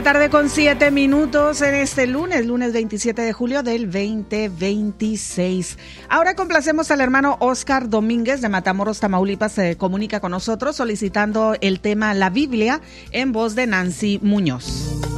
la tarde con 7 minutos en este lunes 27 de julio del 2026. Ahora complacemos al hermano Oscar Domínguez de Matamoros, Tamaulipas, se comunica con nosotros solicitando el tema La Biblia en voz de Nancy Muñoz.